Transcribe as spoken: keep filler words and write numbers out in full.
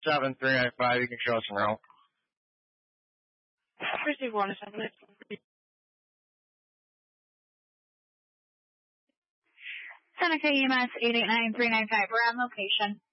seven three nine five. You can show us around. Receive one seven. Seneca E M S eight eight nine three nine five. We're on location.